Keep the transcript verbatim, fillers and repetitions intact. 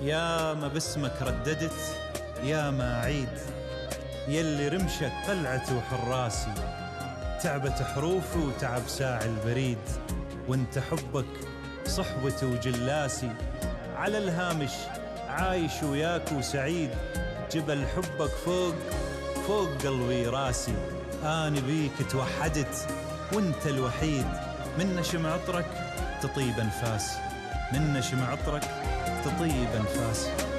يا ما باسمك رددت يا ما عيد، يلي رمشك قلعة وحراسي، تعبت حروفي وتعب ساعي البريد، وانت حبك صحبتي وجلاسي، على الهامش عايش وياك وسعيد، جبل حبك فوق فوق قلبي راسي، أنا بيك توحدت وانت الوحيد، من نشم عطرك تطيب أنفاسي، من نشم عطرك تطيب أنفاسي.